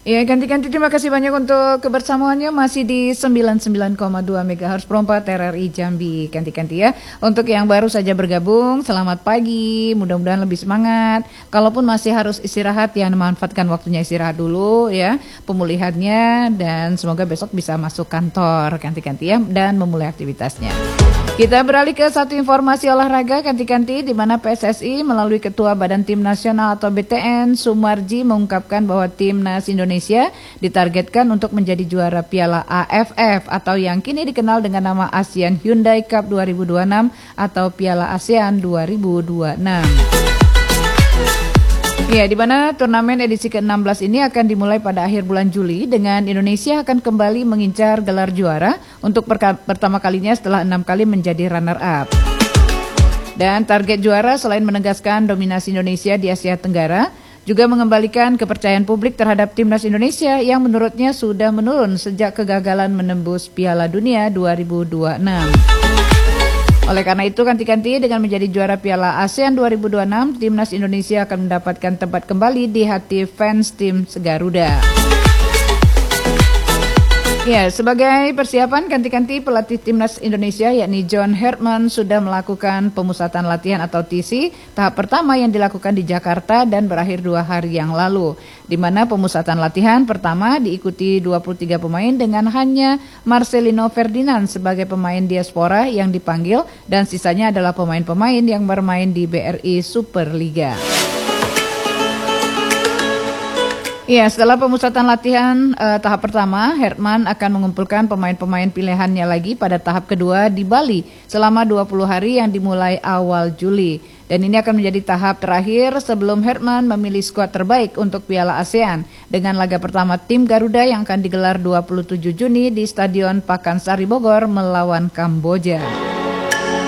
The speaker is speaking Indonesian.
Ya, ganti-ganti terima kasih banyak untuk kebersamaannya masih di 99,2 MHz Perompak RRI Jambi. Ganti-ganti ya. Untuk yang baru saja bergabung, selamat pagi. Mudah-mudahan lebih semangat. Kalaupun masih harus istirahat, ya memanfaatkan waktunya istirahat dulu ya, pemulihannya, dan semoga besok bisa masuk kantor ganti-ganti ya dan memulai aktivitasnya. Kita beralih ke satu informasi olahraga ganti-ganti di mana PSSI melalui Ketua Badan Tim Nasional atau BTN Sumarji mengungkapkan bahwa Timnas Indonesia ditargetkan untuk menjadi juara Piala AFF atau yang kini dikenal dengan nama ASEAN Hyundai Cup 2026 atau Piala ASEAN 2026. Ya, di mana turnamen edisi ke-16 ini akan dimulai pada akhir bulan Juli dengan Indonesia akan kembali mengincar gelar juara untuk pertama kalinya setelah 6 kali menjadi runner-up. Dan target juara selain menegaskan dominasi Indonesia di Asia Tenggara, juga mengembalikan kepercayaan publik terhadap Timnas Indonesia yang menurutnya sudah menurun sejak kegagalan menembus Piala Dunia 2026. Oleh karena itu, ganti-ganti dengan menjadi juara Piala ASEAN 2026, Timnas Indonesia akan mendapatkan tempat kembali di hati fans tim Segaruda. Ya, sebagai persiapan ganti-ganti pelatih Timnas Indonesia yakni John Herman sudah melakukan pemusatan latihan atau TC tahap pertama yang dilakukan di Jakarta dan berakhir 2 hari yang lalu. Di mana pemusatan latihan pertama diikuti 23 pemain dengan hanya Marcelino Ferdinand sebagai pemain diaspora yang dipanggil dan sisanya adalah pemain-pemain yang bermain di BRI Superliga. Ya, setelah pemusatan latihan tahap pertama, Herman akan mengumpulkan pemain-pemain pilihannya lagi pada tahap kedua di Bali selama 20 hari yang dimulai awal Juli. Dan ini akan menjadi tahap terakhir sebelum Herman memilih skuad terbaik untuk Piala ASEAN dengan laga pertama tim Garuda yang akan digelar 27 Juni di Stadion Pakansari Bogor melawan Kamboja.